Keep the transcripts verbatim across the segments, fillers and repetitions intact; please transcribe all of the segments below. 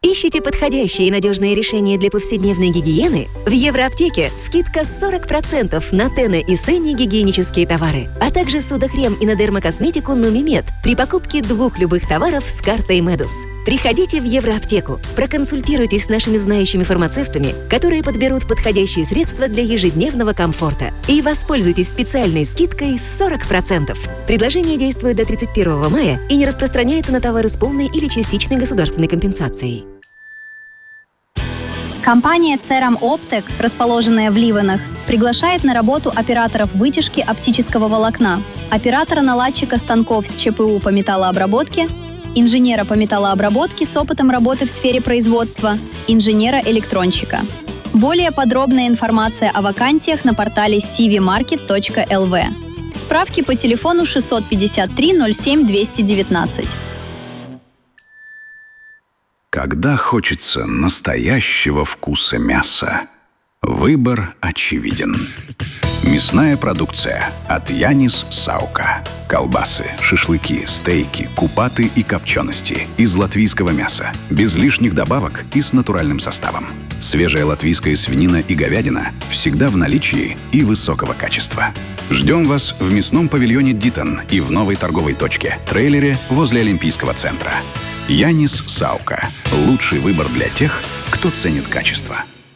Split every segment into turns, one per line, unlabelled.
Ищите подходящие и надежные решения для повседневной гигиены? В Евроаптеке скидка сорок процентов на Тене и Сенни гигиенические товары, а также судохрем и на дермокосметику Нумимед при покупке двух любых товаров с картой Медус. Приходите в Евроаптеку, проконсультируйтесь с нашими знающими фармацевтами, которые подберут подходящие средства для ежедневного комфорта, и воспользуйтесь специальной скидкой сорок процентов. Предложение действует до тридцать первого мая и не распространяется на товары с полной или частичной государственной компенсацией.
Компания Ceram Optek, расположенная в Ливенах, приглашает на работу операторов вытяжки оптического волокна, оператора-наладчика станков с ЧПУ по металлообработке, инженера по металлообработке с опытом работы в сфере производства, инженера-электронщика. Более подробная информация о вакансиях на портале си ви маркет точка эл ви. Справки по телефону шестьсот пятьдесят три ноль семь двести девятнадцать.
Когда хочется настоящего вкуса мяса, выбор очевиден. Мясная продукция от Янис Саука. Колбасы, шашлыки, стейки, купаты и копчености из латвийского мяса, без лишних добавок и с натуральным составом. Свежая латвийская свинина и говядина всегда в наличии и высокого качества. Ждем вас в мясном павильоне Дитон и в новой торговой точке, трейлере возле Олимпийского центра. Янис Саука. Лучший выбор для тех, кто ценит качество.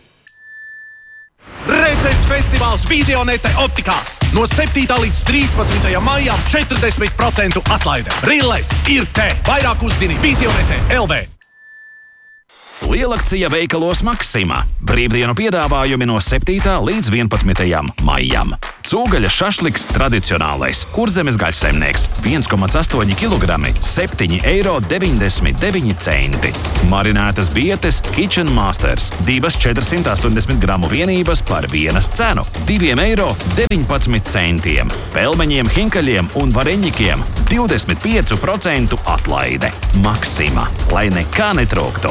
Redzes festivāls Vizionete Optikās. No septītā līdz trīspadsmitajam maijam četrdesmit procentu atlaide. Rilles ir te. Vairāk uzzini Vizionete L V.
Lielakcija veikalos Maksima. Brīvdienu piedāvājumi no septītā līdz vienpadsmitajam maijam. Cūgaļa šašliks tradicionālais. Kurzemes gaļsaimnieks. viens komats astoņi kilogrami. septiņi eiro deviņdesmit deviņi centi. Marinētas bietes Kitchen Masters. Divas četrsimt astoņdesmit gramu vienības par vienas cenu. divi eiro deviņpadsmit centiem. Pelmeņiem, hinkaļiem un vareņikiem divdesmit pieci procenti atlaide. Maksima. Lai nekā netrūktu.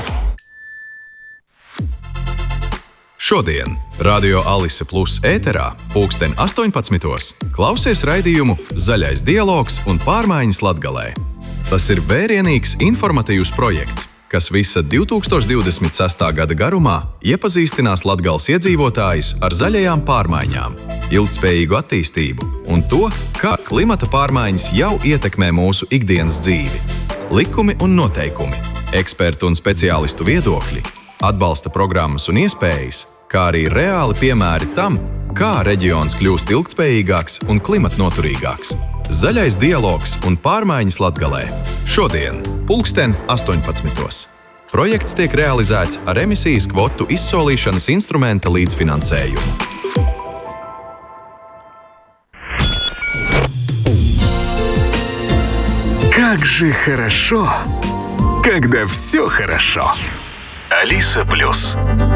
Šodien Radio Alise Plus ēterā pulksten astoņpadsmitos klausies raidījumu Zaļais dialogs un pārmaiņas Latgalē. Tas ir vērienīgs informatīvs projekts, kas visa divi tūkstoši divdesmit sestā gada garumā iepazīstinās Latgales iedzīvotājus ar zaļajām pārmaiņām, ilgtspējīgu attīstību un to, kā klimata pārmaiņas jau ietekmē mūsu ikdienas dzīvi. Likumi un noteikumi, ekspertu un speciālistu viedokļi, atbalsta programmas un iespējas, kā arī reāli piemēri tam, kā reģions kļūst ilgtspējīgāks un klimatnoturīgāks. Zaļais dialogs un pārmaiņas Latgalē. Šodien, pulksten astoņpadsmitos. Projekts tiek realizēts ar emisijas kvotu izsolīšanas instrumenta līdzfinansējumu.
Как же хорошо, когда все хорошо. Алиса Плюс.